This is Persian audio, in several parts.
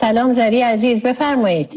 سلام زری عزیز، بفرمایید.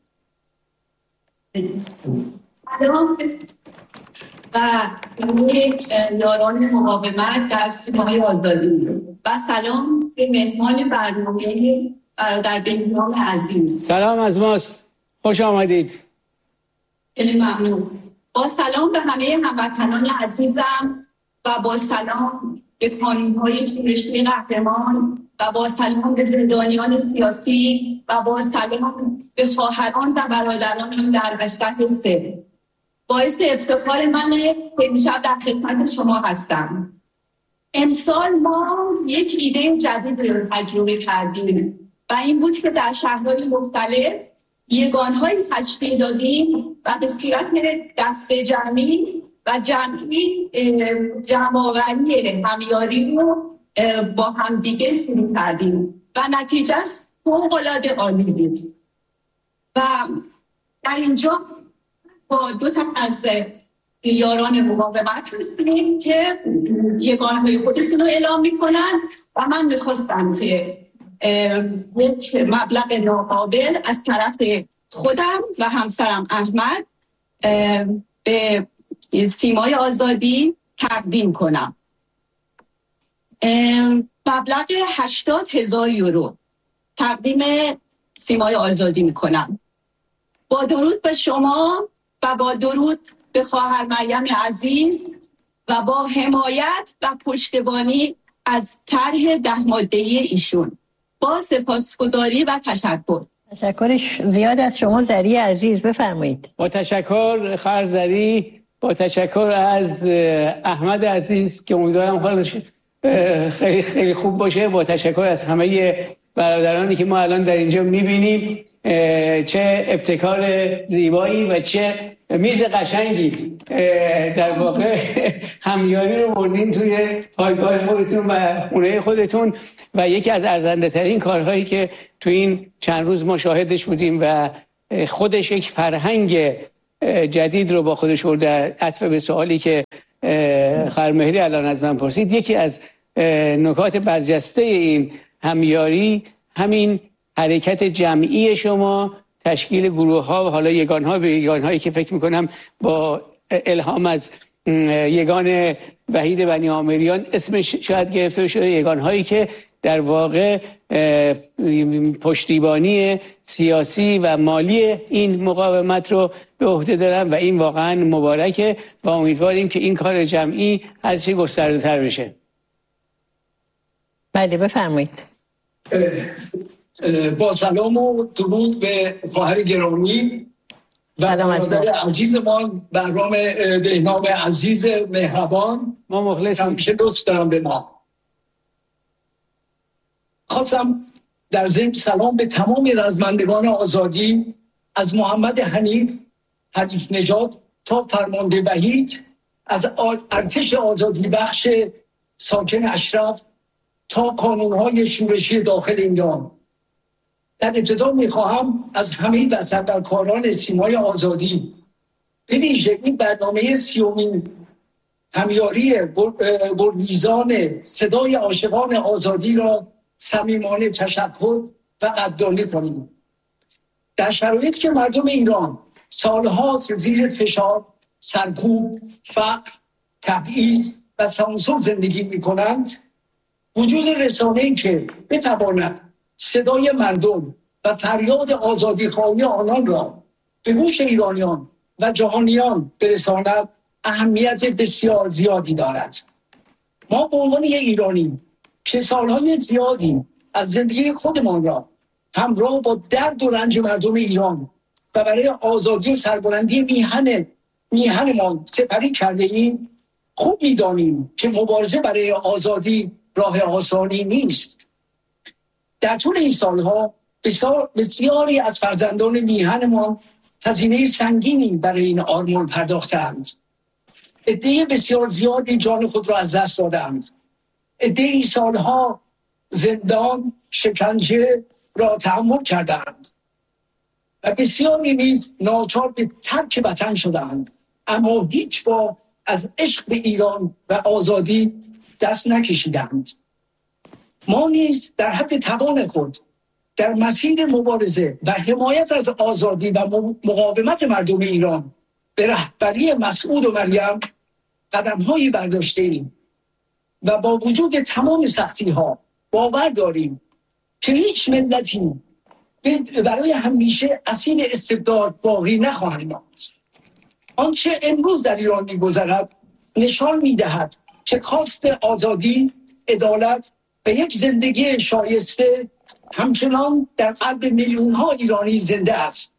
سلام و یاران مقاومت در سیمای آزادی و سلام به مهمان برنامه برادر بهنام عزیز. سلام از ماست، خوش آمدید. خیلی ممنون. با سلام به همه هموطنان عزیزم و با سلام به کانون‌های شورشی قهرمان و با سلام به زندانیان سیاسی و با سلام به خواهران و برادرانم در مشتق سه. باعث افتخار منه که امشب در خدمت شما هستم. امسال ما یک ایده جدید رو تجربه کردیم و این بود که در شهرهای مختلف یگان‌هایی تشکیل دادیم و به صورت دسته جمعی و جمع‌آوری همیاری رو با هم دیگه شروع کردیم و نتیجهش فوق‌العاده عالی بود. و در اینجا با دو تا از یاران مقاومت هستیم که یگانه‌های خودشون رو اعلام میکنن و من میخواستم که یک مبلغ ناقابل از طرف خودم و همسرم احمد به سیمای آزادی تقدیم کنم. مبلغ 80,000 یورو تقدیم سیمای آزادی میکنم. با درود به شما و با درود به خواهر مریم عزیز و با حمایت و پشتیبانی از طرح 10 ماده‌ای ایشون با سپاسگزاری و تشکر. تشکرش زیاد از شما زری عزیز، بفرمایید. با تشکر خواهر زری، با تشکر از احمد عزیز که امیدوارم حالش خیلی خیلی خوب باشه. با تشکر از همه برادرانی که ما الان در اینجا می‌بینیم. چه ابتکار زیبایی و چه میز قشنگی در واقع همیاری رو بردین توی پایگاه خودتون و خونه خودتون و یکی از ارزنده ترین کارهایی که توی این چند روز ما شاهدش بودیم و خودش یک فرهنگ جدید رو با خودش برده. عطف به سوالی که خرمهری الان از من پرسید، یکی از نکات برجسته این همیاری همین حرکت جمعی شما، تشکیل گروه ها و حالا یگان ها به یگان هایی که فکر میکنم با الهام از یگان وحید بنی عامریان اسمش شاید گرفته شده، یگان هایی که در واقع پشتیبانی سیاسی و مالی این مقاومت رو به عهده دارن و این واقعا مبارکه و امیدواریم که این کار جمعی هرچی گسترده تر بشه. بله بفرمایید. با سلام و درود به خواهر گرامی و برادر عزیز ما برنامه بهنام عزیز مهربان. ما مخلصیم، همیشه دوست دارم به ما. خواستم در ضمن سلام به تمام رزمندگان آزادی از محمد حنیف نژاد تا فرمانده وحید، از ارتش آزادی بخش ساکن اشرف تا کانون‌های شورشی داخل ایران. در ابتدا میخواهم از همه دستندرکاران سیمای آزادی به ویژه این برنامه 30مین همیاری گرویزان صدای عاشقان آزادی را صمیمانه تشکر و قدردانی کنیم. در شرایطی که مردم ایران سالها زیر فشار، سرکوب، فقر، تبعیض و سانسور زندگی میکنند، وجود رسانه‌ای که بتواند صدای مردم و فریاد آزادی خواهی آنان را به گوش ایرانیان و جهانیان برساند اهمیت بسیار زیادی دارد. ما به عنوان یک ایرانی که سالهای زیادی از زندگی خودمان را همراه با درد و رنج مردم ایران و برای آزادی و سربلندی میهنمان سپری کرده ایم، خوب می‌دانیم که مبارزه برای آزادی راه آسانی نیست. در طول این سالها بسیاری از فرزندان میهنمان هزینه سنگینی برای این آرمان پرداختند. عده بسیار زیادی جان خود را از دست دادند. عده سالها زندان، شکنجه را تحمل کردند و بسیاری نیز ناچار به ترک وطن شدند، اما هیچ بار از عشق به ایران و آزادی دست نکشیدند. ما نیز در حد توان خود در مسیر مبارزه و حمایت از آزادی و مقاومت مردم ایران به رهبری مسعود و مریم قدم‌هایی برداشته‌ایم و با وجود تمام سختی‌ها باور داریم که هیچ ملتی برای همیشه اسیر استبداد باقی نخواهد ماند. آنچه امروز در ایران می‌گذرد نشان می‌دهد که خواست آزادی، عدالت و یک زندگی شایسته همچنان در قلب میلیون‌ها ایرانی زنده است.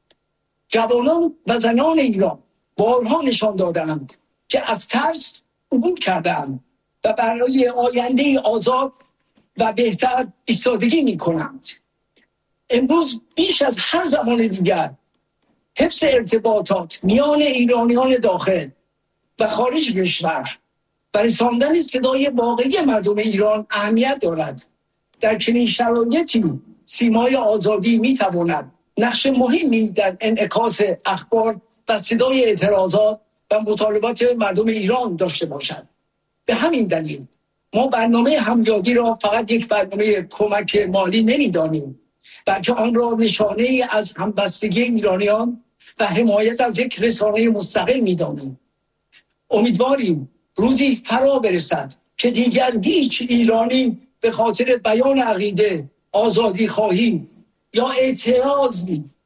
جوانان و زنان ایران بارها نشان دادند که از ترس عبور کردند و برای آینده آزاد و بهتر ایستادگی می‌کنند. امروز بیش از هر زمان دیگر حفظ ارتباطات میان ایرانیان داخل و خارج کشور و رساندن صدای واقعی مردم ایران اهمیت دارد. در چنین شرایطی سیمای آزادی میتواند نقش مهمی در انعکاس اخبار و صدای اعتراضات و مطالبات مردم ایران داشته باشد. به همین دلیل ما برنامه همیاری را فقط یک برنامه کمک مالی نمیدانیم، بلکه آن را نشانه ای از همبستگی ایرانیان و حمایت از یک رسانه مستقل میدانیم. امیدواریم روزی فرا برسد که دیگر هیچ ایرانی به خاطر بیان عقیده، آزادی خواهی یا اعتراض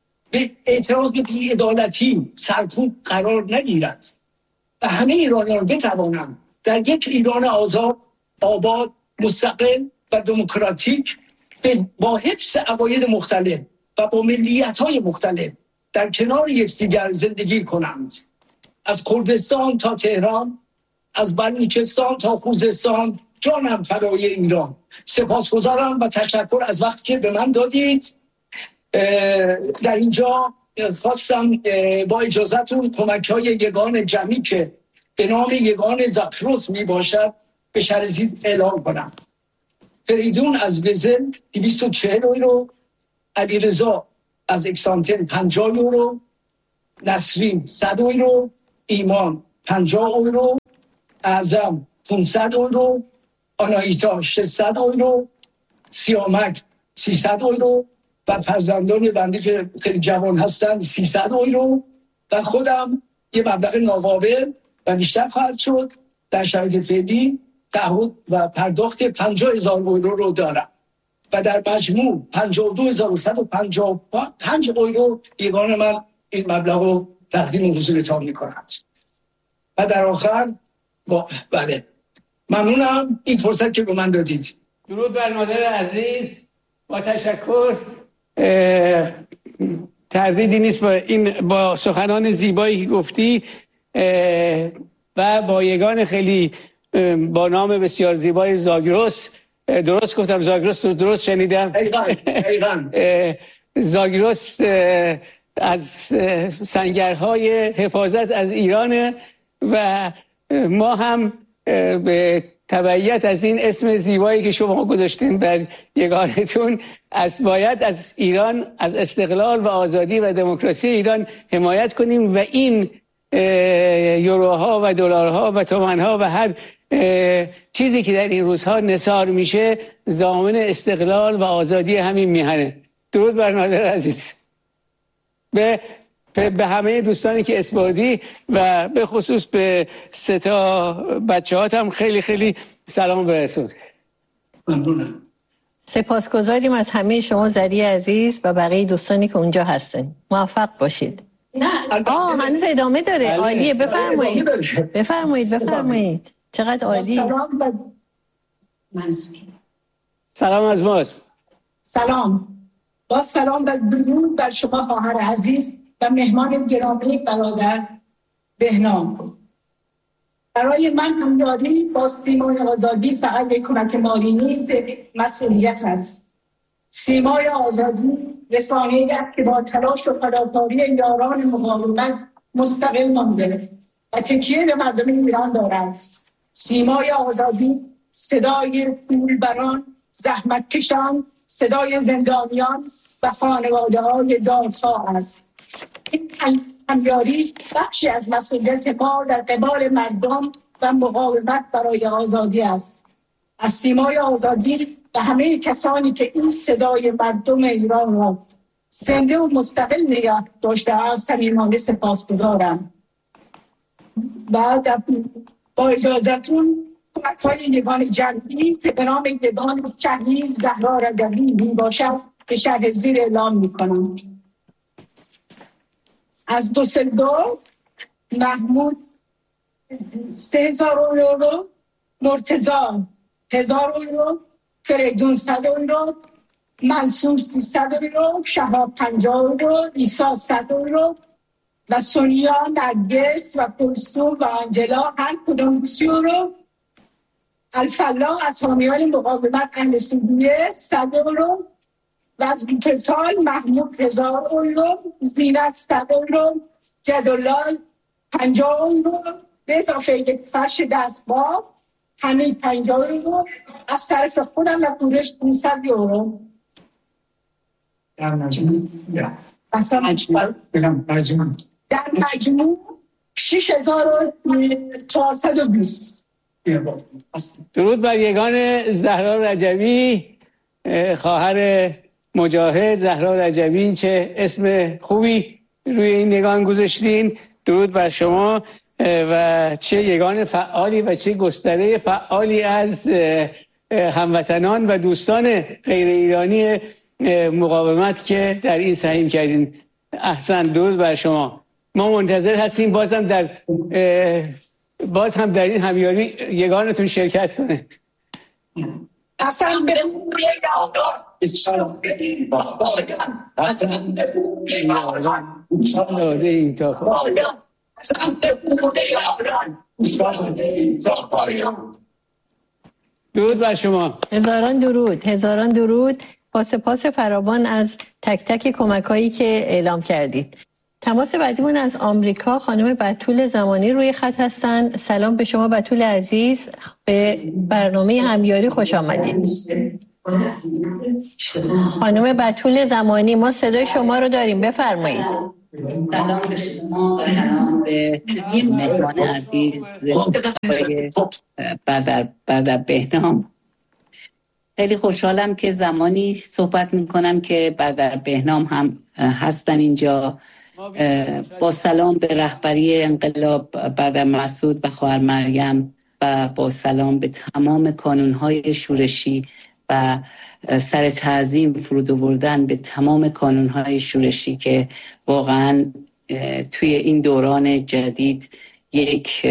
به بی‌عدالتی سرکوب قرار نگیرد و همه ایرانیان بتوانند در یک ایران آزاد، آباد، مستقل و دموکراتیک با حفظ عقاید مختلف و با ملیت‌های مختلف در کنار یکدیگر زندگی کنند. از کردستان تا تهران، از بلوچستان تا خوزستان، جانم فدای ایران. سپاسگزارم و تشکر از وقتی که به من دادید. در اینجا خواستم با اجازهتون کمک‌های یگان جمعی که به نام یگان زاگرس می باشد به شرزید اعلام کنم. فریدون از وزن 240 یورو، علیرضا از اکسانتن 50 یورو، نسرین 100 یورو، ایمان 50 یورو، اعظم 500 یورو، آنایتا 600 یورو، سیامک 300 یورو و فرزندان بنده که خیلی جوان هستن 300 یورو و خودم یه مبلغ ناقابل و بیشتر خواهد شد در شرایط فعلی تعهد و پرداخت 50,000 یورو رو دارم و در مجموع 52,155 یورو یگان من این مبلغ رو تقدیم حضورتان می‌کند. و در آخر بله ممنونم این فرصت که به من دادید. درود بر مادر عزیز، با تشکر. تردیدی نیست با سخنان زیبایی که گفتی و با یگان خیلی با نام بسیار زیبای زاگرس. درست گفتم زاگرس؟ درست شنیدم؟ ایقان. زاگرس از سنگرهای حفاظت از ایران و ما هم به تبعیت از این اسم زیبایی که شما گذاشتین بر یگانتون باید از ایران، از استقلال و آزادی و دموکراسی ایران حمایت کنیم و این یوروها و دلارها و تومنها و هر چیزی که در این روزها نثار میشه ضامن استقلال و آزادی همین میهنه. درود بر مادر عزیز. به همه دوستانی که اسپاردی و به خصوص به 3 بچه‌هات هم خیلی خیلی سلام برسون. ممنونم. سپاسگزاریم از همه شما زری عزیز و بقیه دوستانی که اونجا هستن. موفق باشید. نه هنوز ادامه داره. عالیه. بفرمایید. چقدر عالی. سلام از ماست. سلام. با سلام و درود بر شما خواهر عزیز و مهمان گرامی برادر بهنام. برای من همیاری با سیمای آزادی فقط یک کمک مالی نیست، مسئولیت است. سیمای آزادی رسانه‌ای است که با تلاش و فداکاری یاران مقاومت مستقل مانده و تکیه به مردم ایران دارد. سیمای آزادی صدای پولبران، زحمتکشان، صدای زندانیان و خانواده‌های دادخواه است. این همیاری بخشی از مسئولیت ما در قبال مردم و مقاومت برای آزادی است. از سیمای آزادی و همه کسانی که این صدای مردم ایران را زنده و مستقل نگه داشته است صمیمانه سپاسگزارم. بعد با اجازتون کمک‌های یگان جمعی که به نام یگان شهید زهرا رجوی می باشد به شرح زیر اعلام می‌کنم. از دوسلدورف محمود 3000 یورو، مرتضی 1000 یورو، فریدون 100 یورو، منصور 300 یورو، شهاب 50 یورو، عیسی 100 یورو و سونیا، نرگس و کلثوم و آنجلا هر کدام 20 یورو. الفلاح از حامیان مقاومت اهل سوریه 100 یورو و از بیپرتال محمود 1000 یورو، زینت 100 یورو، جدالله 50 یورو به اضافه یک فرش دستباف، حمید 50 یورو، از طرف خودم و پورش 500 یورو. در مجموع در مجموع 6420. درود بر یگان زهرا رجوی، خواهر مجاهد زهرا رجوی. چه اسم خوبی روی این یگان گذاشتین. درود بر شما و چه یگان فعالی و چه گستره فعالی از هموطنان و دوستان غیر ایرانی مقاومت که در این سهیم کردین. احسن، درود بر شما. ما منتظر هستیم باز هم در این همیاری یگانتون شرکت کنه. اصلا به درود بر شما. هزاران درود. با سپاس فراوان از تک تک کمک‌هایی که اعلام کردید. تماس بعدیمون از آمریکا، خانم بتول زمانی روی خط هستن. سلام به شما بتول عزیز، به برنامه همیاری خوش آمدید. خانم بتول زمانی، ما صدای شما رو داریم، بفرمایید. سلام به شما، سلام به مهمان عزیز برادر بهنام. خیلی خوشحالم که زمانی صحبت میکنم که برادر بهنام هم هستن اینجا. با سلام به رهبری انقلاب برادر مسعود و خواهر مریم و با سلام به تمام کانونهای شورشی و سر تعظیم فرود آوردن به تمام کانونهای شورشی که واقعا توی این دوران جدید یک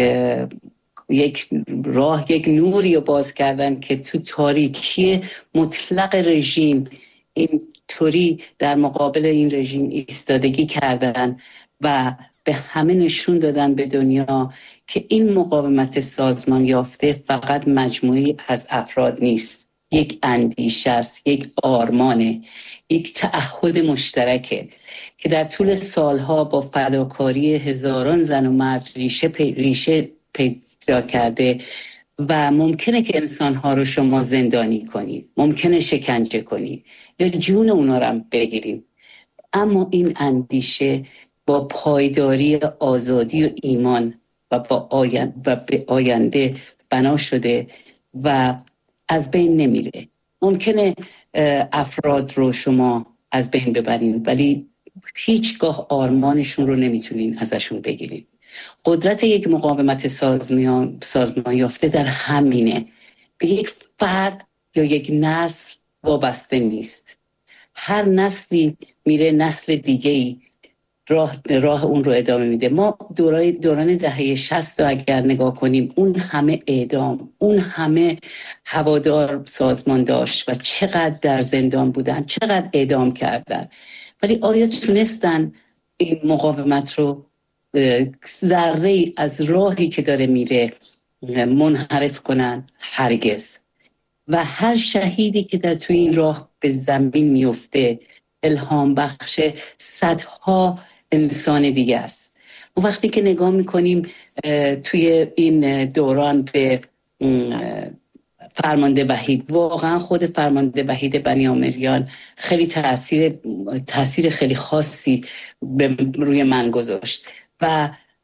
نوری رو باز کردن که تو تاریکی مطلق رژیم این طوری در مقابل این رژیم ایستادگی کردن و به همه نشون دادن به دنیا که این مقاومت سازمان یافته فقط مجموعی از افراد نیست، یک اندیشه است، یک آرمانه، یک تعهد مشترکه که در طول سالها با فداکاری هزاران زن و مرد ریشه پیدا کرده و ممکنه که انسانها رو شما زندانی کنید، ممکنه شکنجه کنید یا جون اونا رو بگیریم، اما این اندیشه با پایداری آزادی و ایمان و به آینده بنا شده و از بین نمیره. ممکنه افراد رو شما از بین ببرین ولی هیچگاه آرمانشون رو نمیتونین ازشون بگیرین. قدرت یک مقاومت سازمان یافته در همینه، به یک فرد یا یک نسل وابسته نیست. هر نسلی میره نسل دیگه‌ای راه اون رو ادامه میده. ما دوران دهه 60 رو اگر نگاه کنیم، اون همه اعدام، اون همه هوادار سازمان داشت و چقدر در زندان بودن، چقدر اعدام کردن، ولی آیا تونستن این مقاومت رو ذره‌ای از راهی که داره میره منحرف کنن؟ هرگز. و هر شهیدی که در توی این راه به زمین میفته الهام بخش صدها انسان دیگه است. و وقتی که نگاه میکنیم توی این دوران به فرمانده وحید، واقعا خود فرمانده وحید بنیامریان خیلی تاثیر خیلی خاصی روی من گذاشت و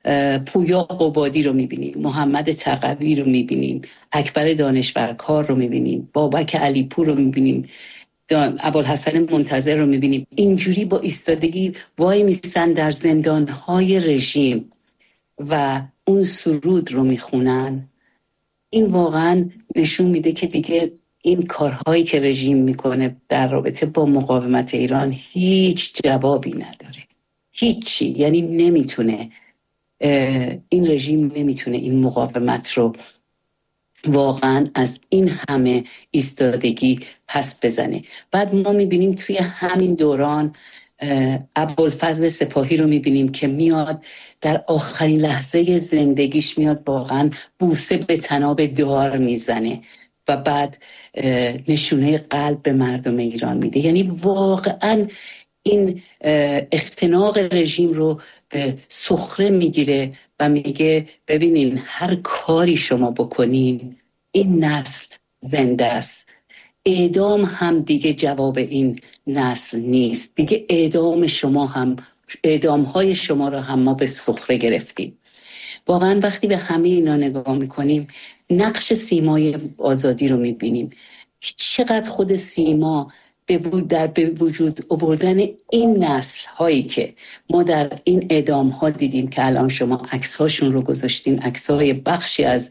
پویا قبادی رو میبینیم، محمد تقوی رو میبینیم، اکبر دانشورکار رو میبینیم، بابک علیپور رو میبینیم، ابوالحسن منتظر رو میبینیم. اینجوری با ایستادگی وای میستن در زندانهای رژیم و اون سرود رو میخونن. این واقعا نشون میده که دیگه این کارهایی که رژیم میکنه در رابطه با مقاومت ایران هیچ جوابی نداره، هیچی. یعنی نمیتونه، این رژیم نمیتونه این مقاومت رو واقعا از این همه ایستادگی پس بزنه. بعد ما میبینیم توی همین دوران ابوالفضل سپاهی رو میبینیم که میاد در آخرین لحظه زندگیش میاد واقعا بوسه به طناب دار میزنه و بعد نشونه قلب به مردم ایران میده. یعنی واقعا این اختناق رژیم رو به سخره میگیره و میگه ببینین هر کاری شما بکنین این نسل زنده است، اعدام هم دیگه جواب این نسل نیست، دیگه اعدام های شما رو هم ما به سخره گرفتیم. واقعا وقتی به همه اینا نگاه میکنیم نقش سیمای آزادی رو میبینیم، چقدر خود سیما به وجود آوردن این نسل هایی که ما در این اعدام ها دیدیم که الان شما عکس هاشون رو گذاشتین، عکس های بخشی از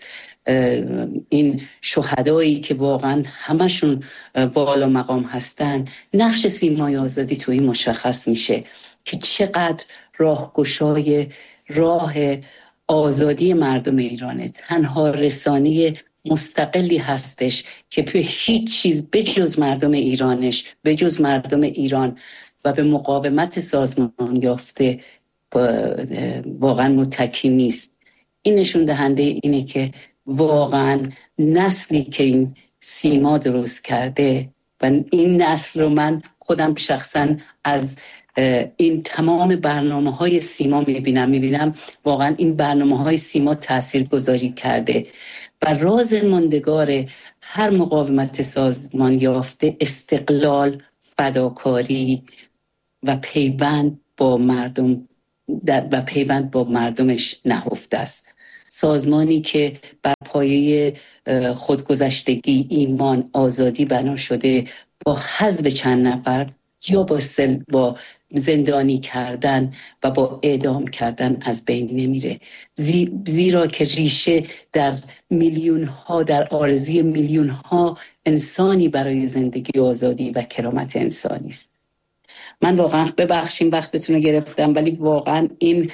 این شهدایی که واقعا همشون والا مقام هستن. نقش سیمای آزادی توی این مشخص میشه که چقدر راهگشای راه آزادی مردم ایرانه، تنها رسانه مستقلی هستش که به هیچ چیز بجز مردم ایران و به مقاومت سازمان یافته واقعا متکی نیست. این نشون دهنده اینه که واقعا نسلی که این سیما درست کرده و این نسل رو من خودم شخصا از این تمام برنامه‌های سیما میبینم واقعا این برنامه‌های سیما تاثیرگذاری کرده و راز ماندگار هر مقاومت سازمان یافته استقلال، فداکاری و پیوند با مردمش نهفته است. سازمانی که بر پایه خودگذشتگی، ایمان، آزادی بنا شده با حذف چند نفر یا با زندانی کردن و با اعدام کردن از بین نمیره، زیرا که ریشه در میلیون ها، در آرزوی میلیون ها انسانی برای زندگی آزادی و کرامت انسانی است. من واقعا ببخشیم وقتتون رو گرفتم، ولی واقعا این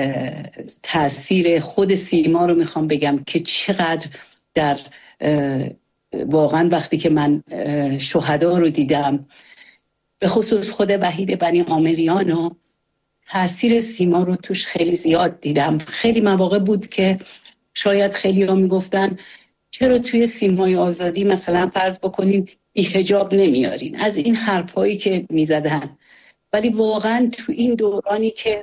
تأثیر خود سیما رو میخوام بگم که چقدر در واقعا وقتی که من شهدا رو دیدم، به خصوص خود وحید بنی عامریان و تأثیر سیما رو توش خیلی زیاد دیدم. خیلی مواقع بود که شاید خیلی ها میگفتن چرا توی سیمای آزادی مثلا فرض بکنین بی‌حجاب نمیارین، از این حرفایی که میزدن. ولی واقعا تو این دورانی که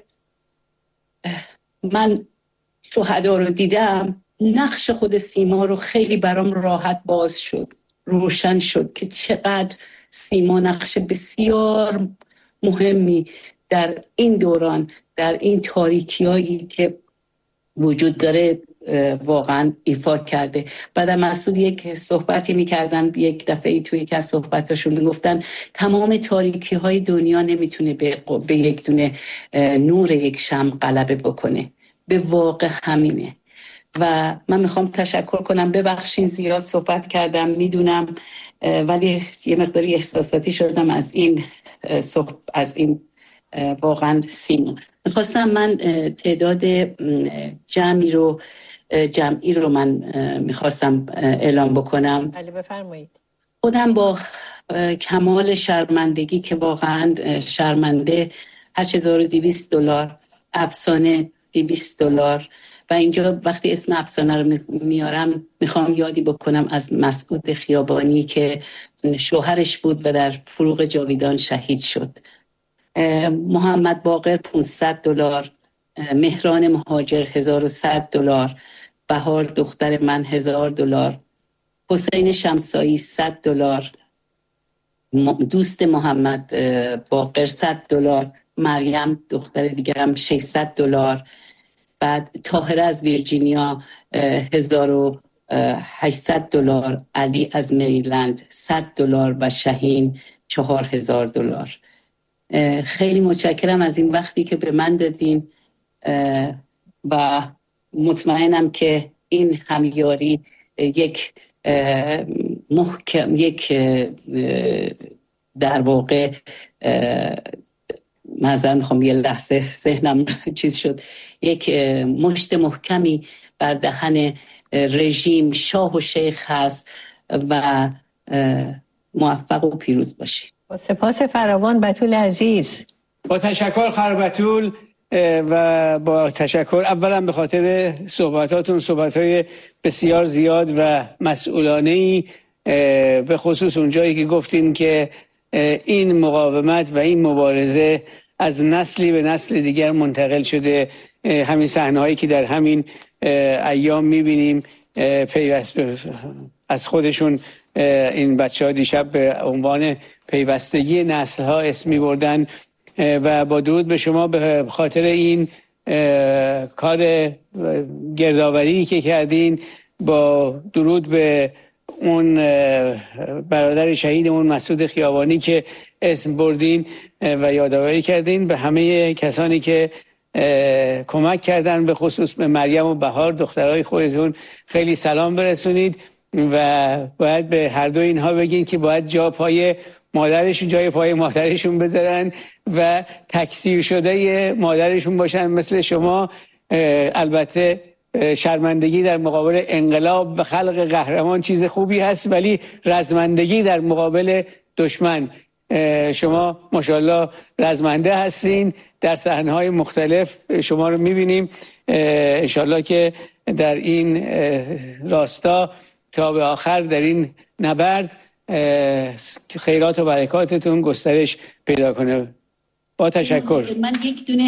من شهدا رو دیدم، نقش خود سیما رو خیلی برام راحت باز شد، روشن شد که چقدر سیما نقش بسیار مهمی در این دوران، در این تاریکیایی که وجود داره واقعا ایفا کرده. بعد مسعود یک صحبتی میکردن، یک دفعه توی یک از صحبتاشون میگفتن تمام تاریکی های دنیا نمیتونه به یک دونه نور یک شمع غلبه بکنه، به واقع همینه. و من میخوام تشکر کنم، ببخشین زیاد صحبت کردم میدونم، ولی یه مقداری احساساتی شدم از این واقعا سیما. میخواستم من تعداد جمعی رو من میخواستم اعلام بکنم. بله بفرمایید. خودم با کمال شرمندگی که واقعا شرمنده، $8200 افسانه $200 و اینجا وقتی اسم افسانه رو میارم میخوام یادی بکنم از مسعود خیابانی که شوهرش بود و در فروغ جاویدان شهید شد. محمد باقر $500، مهران مهاجر $1100، بهار دختر من $1000، حسین شمسایی $100، دوست محمد باقر $100، مریم دختر دیگرم $600، بعد طاهره از ویرجینیا $1800، علی از مریلند $100 و شهین $4000. خیلی متشکرم از این وقتی که به من دادین و مطمئنم که این همیاری یک محکم، یک در واقع معذرت میخوام یه لحظه ذهنم چیز شد، یک مشت محکمی بر دهن رژیم شاه و شیخ هست و موفق و پیروز باشید. با سپاس فراوان بتول عزیز. با تشکر خانم بتول و با تشکر اولا به خاطر صحبتاتون، صحبتهای بسیار زیاد و مسئولانه‌ای، به خصوص اونجایی که گفتین که این مقاومت و این مبارزه از نسلی به نسل دیگر منتقل شده. همین صحنه‌هایی که در همین ایام می‌بینیم از خودشون این بچه‌ها دیشب به عنوان پیوستگی نسل‌ها اسم می‌بردن و با درود به شما به خاطر این کار گردآوری که کردین، با درود به اون برادر شهیدمون مسعود خیابانی که اسم بردین و یادآوری کردین، به همه کسانی که کمک کردن، به خصوص به مریم و بهار دخترای خودتون خیلی سلام برسونید و باید به هر دو اینها بگین که باید جای پای مادرشون بذارن و تکثیر شده مادرشون باشن مثل شما. البته شرمندگی در مقابل انقلاب و خلق قهرمان چیز خوبی هست، ولی رزمندگی در مقابل دشمن، شما ماشاءالله رزمنده هستین. در صحنه‌های مختلف شما رو می‌بینیم. انشالله که در این راستا تا به آخر در این نبرد خیرات و برکاتتون گسترش پیدا کنه. با تشکر. من یک دونه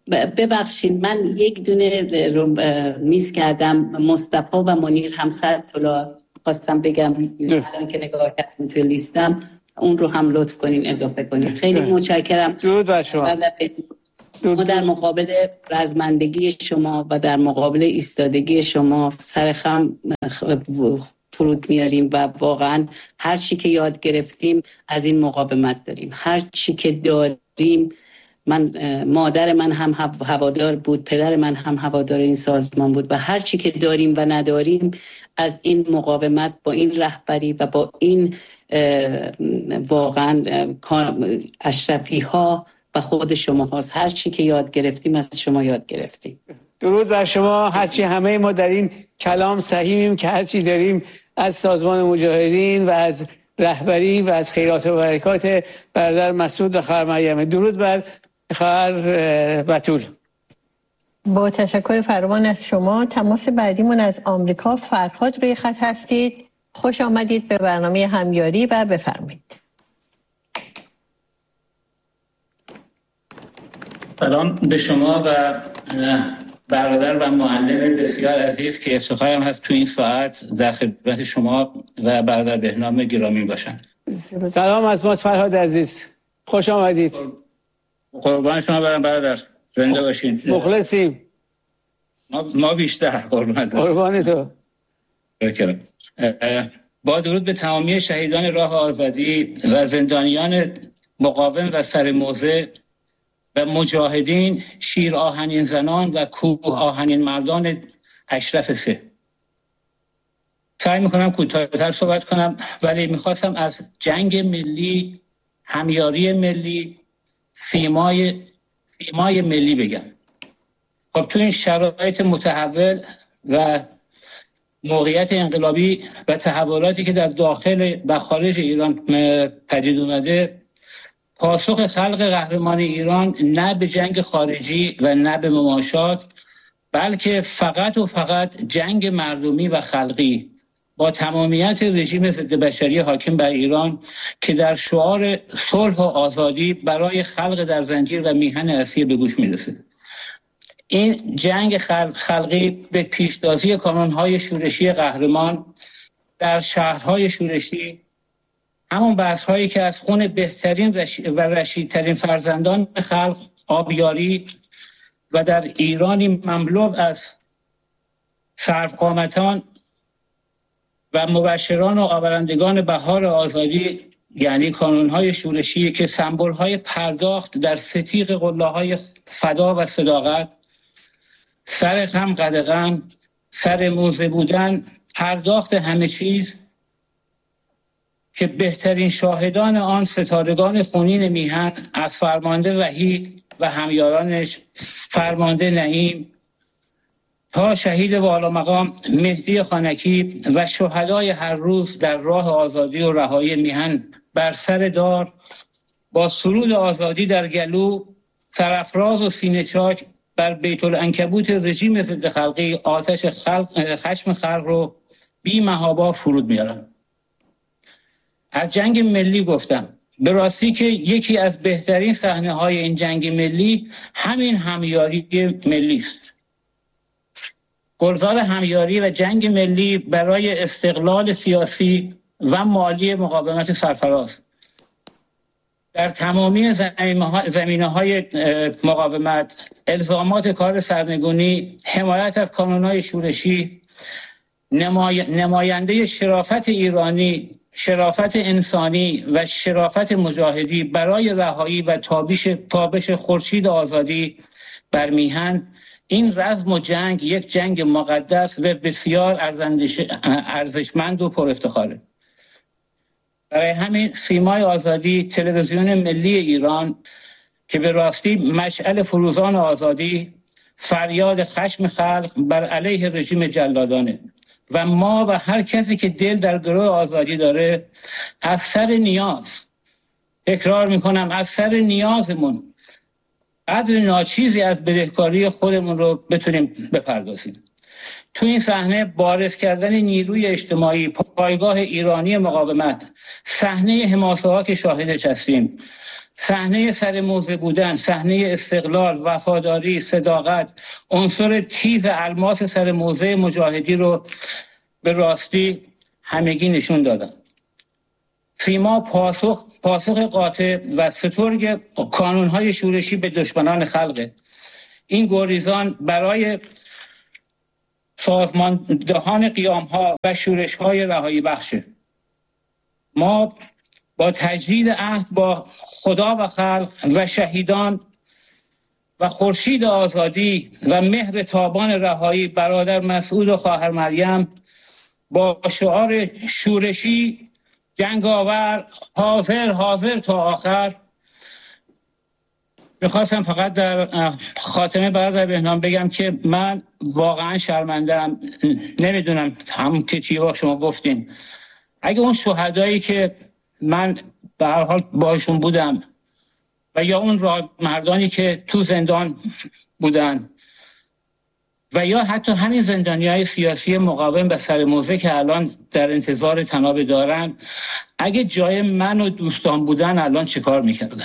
رو میز کردم. مصطفی و منیر هم $100 خواستم بگم، الان که نگاه کردم توی لیستم، اون رو هم لطف کنین اضافه کنین. خیلی متشکرم. درود بر شما. ما در مقابل رزمندگی شما و در مقابل ایستادگی شما سر خم فرود میاریم و واقعا هر چی که یاد گرفتیم از این مقاومت داریم، هر چی که داریم. مادر من هم هوادار بود، پدر من هم هوادار این سازمان بود و هر چی که داریم و نداریم از این مقاومت با این رهبری و با این واقعا اشرفی ها و خود شما هاست. هر چی که یاد گرفتیم از شما یاد گرفتیم. درود بر شما. هرچی همه ما در این کلام صحیحیم که هرچی داریم از سازمان مجاهدین و از رهبری و از خیرات و برکات برادر مسعود و خواهر مریم. درود بر خواهر بتول. با تشکر فراوان از شما. تماس بعدیمون از آمریکا. فرهاد روی خط هستید. خوش آمدید به برنامه همیاری و بفرمایید. سلام به شما و برادر و معلم بسیار عزیز که افتخارم هست تو این ساعت در خدمت شما و برادر بهنام گرامی باشم. سلام از ما فرهاد عزیز، خوش آمدید. قربان شما برم برادر، زنده باشین. مخلصیم. ما بیشتر قربان تو. بکرم. با درود به تمامی شهیدان راه آزادی و زندانیان مقاوم و سر موضع و مجاهدین، شیر آهنین زنان و کوه آهنین مردان اشرف سه. سعی میکنم کوتاه‌تر صحبت کنم، ولی میخواستم از جنگ ملی، همیاری ملی، سیمای ملی بگم. خب تو این شرایط متحول و موقعیت انقلابی و تحولاتی که در داخل و خارج ایران پدید اومده، پاسخ خلق قهرمان ایران نه به جنگ خارجی و نه به مماشات، بلکه فقط و فقط جنگ مردمی و خلقی با تمامیت رژیم ضد بشری حاکم بر ایران که در شعار صلح و آزادی برای خلق در زنجیر و میهن اسیر به گوش میرسه. این جنگ خلقی به پیشتازی کانون‌های شورشی قهرمان در شهرهای شورشی، همون بحث‌هایی که از خون بهترین و رشیدترین فرزندان خلق آبیاری و در ایرانی مملو از سروقامتان و مبشران و آورندگان بهار آزادی، یعنی کانون‌های شورشی که سمبول‌های پرداخت در ستیغ قله‌های فدا و صداقت، سر غم قدغن، سر موزه بودن، پرداخت همه چیز، که بهترین شاهدان آن ستارگان خونین میهن از فرمانده وحید و همیارانش فرمانده نعیم تا شهید والا مقام مهدی خانکی و شهدای هر روز در راه آزادی و رهایی میهن بر سر دار با سرود آزادی در گلو، سرافراز و سینه چاک بر بیت العنکبوت رژیم ضد خلقی آتش خشم خلق رو بی محابا فرود میارن. از جنگ ملی گفتم، به راستی که یکی از بهترین صحنه های این جنگ ملی همین همیاری ملی است. گلزار همیاری و جنگ ملی برای استقلال سیاسی و مالی مقاومت سرفراز در تمامی زمینه‌های مقاومت، الزامات کار سرنگونی، حمایت از کانون‌های شورشی، نماینده شرافت ایرانی، شرافت انسانی و شرافت مجاهدی برای رهایی و تابش خورشید آزادی بر میهن، این رزم و جنگ یک جنگ مقدس و بسیار ارزشمند و پر افتخاره. برای همین سیمای آزادی، تلویزیون ملی ایران که به راستی مشعل فروزان آزادی، فریاد خشم خلق بر علیه رژیم جلادانه و ما و هر کسی که دل در گروه آزادی داره، از سر نیاز، تکرار میکنم، از سر نیازمون قدر ناچیزی از بدهکاری خودمون رو بتونیم بپردازیم. تو این صحنه بارز کردن نیروی اجتماعی، پایگاه ایرانی مقاومت، صحنه حماسه‌ها که شاهدش هستیم، صحنه سر موزه بودن، صحنه استقلال، وفاداری، صداقت، عنصر تیز الماس سر موزه مجاهدی رو به راستی همگی نشون دادن. سیما پاسخ قاطع و سترگ کانون‌های شورشی به دشمنان خلقه. این گریزان برای سازماندهان قیام‌ها و شورش‌های رهایی بخشه. ما با تجدید عهد با خدا و خلق و شهیدان و خورشید آزادی و مهر تابان رهایی برادر مسعود و خواهر مریم با شعار شورشی جنگاور حاضر تا آخر، میخواستم فقط در خاتمه برادر بهنام بگم که من واقعا شرمنده‌ام. نمیدونم همون که چیوا شما گفتین، اگه اون شهدایی که من به هر حال باشون بودم و یا اون مردانی که تو زندان بودن و یا حتی همین زندانیای سیاسی مقاوم به سر موزه که الان در انتظار طناب دارن، اگه جای من و دوستان بودن الان چه کار میکردن؟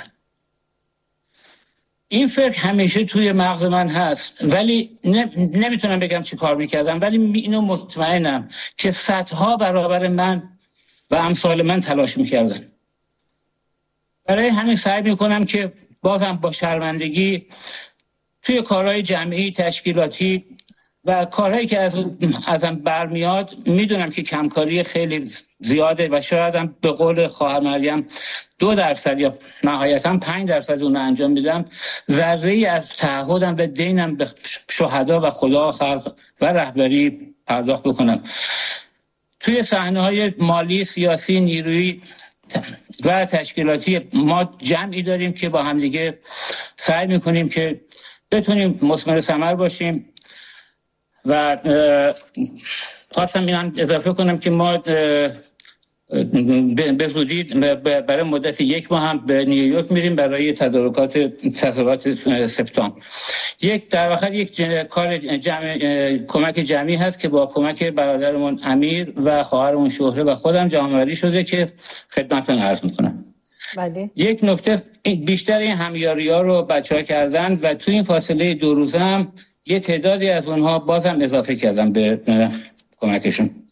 این فکر همیشه توی مغز من هست، ولی نمیتونم بگم چه کار میکردم، ولی اینو مطمئنم که صدها برابر من و امثال من تلاش میکردن. برای همین سعی میکنم که بازم با شرمندگی توی کارهای جمعی، تشکیلاتی و کارهایی که ازم برمیاد، میدونم که کمکاری خیلی زیاده و شاید هم به قول خواهر مریم 2% یا نهایتا 5% اون انجام میدم، ذره‌ای از تعهدم به دینم به شهدا و خدا خلق و رهبری پرداخت بکنم. توی صحنه‌های مالی، سیاسی، نیرویی و تشکیلاتی ما جمعی داریم که با هم دیگه سعی میکنیم که بتونیم مثمر ثمر باشیم و خواستم اینم اضافه کنم که ما به زودی برای مدت 1 ماه هم به نیویورک میریم برای تظاهرات سپتامبر. در واقع یک کار کمک جمعی هست که با کمک برادرمون امیر و خواهرمون شهره و خودم جمع‌آوری شده که خدمتتون عرض میکنم. بله. یک نکته، بیشتر این همیاری‌ها رو بچه‌ها کردن و تو این فاصله 2 روزه هم یه تعدادی از اونها بازم اضافه کردم به کمکشون.